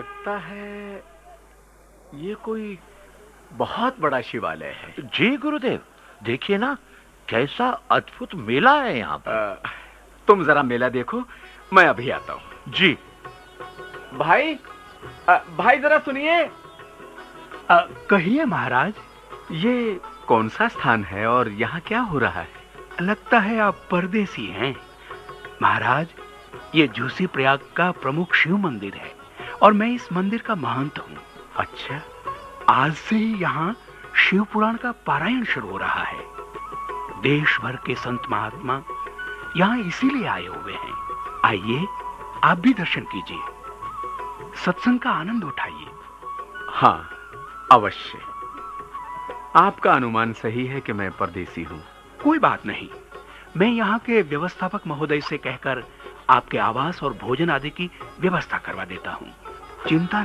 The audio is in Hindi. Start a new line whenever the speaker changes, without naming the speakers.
लगता है ये कोई बहुत बड़ा शिवालय है।
जी गुरुदेव, देखिए ना, कैसा अद्भुत मेला है यहाँ पर।
तुम जरा मेला देखो, मैं अभी आता हूँ।
जी।
भाई, भाई जरा सुनिए।
कहिए महाराज।
ये कौन सा स्थान है और यहाँ क्या हो रहा है?
लगता है आप परदेसी हैं। महाराज, ये झूसी प्रयाग का प्रमुख शिव मंदिर है और मैं इस मंदिर का महंत हूँ।
अच्छा।
आज से ही यहाँ शिव पुराण का पारायण शुरू हो रहा है। देश भर के संत महात्मा यहाँ इसीलिए आए हुए हैं। आइए, आप भी दर्शन कीजिए, सत्संग का आनंद उठाइए।
हाँ, अवश्य। आपका अनुमान सही है कि मैं परदेसी हूँ।
कोई बात नहीं, मैं यहाँ के व्यवस्थापक महोदय से कहकर आपके आवास और भोजन आदि की व्यवस्था करवा देता हूँ। चिंता